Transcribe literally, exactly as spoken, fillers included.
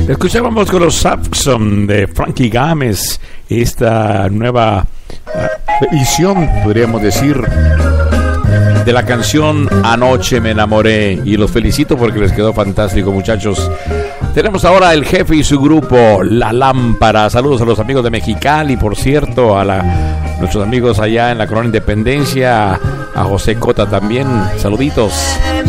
Escuchábamos con los Saxon de Frankie Gámez esta nueva edición, podríamos decir, de la canción Anoche me enamoré, y los felicito porque les quedó fantástico, muchachos. Tenemos ahora el jefe y su grupo La Lámpara. Saludos a los amigos de Mexicali, por cierto, a la, nuestros amigos allá en la Colonia Independencia, a José Cota también, saluditos.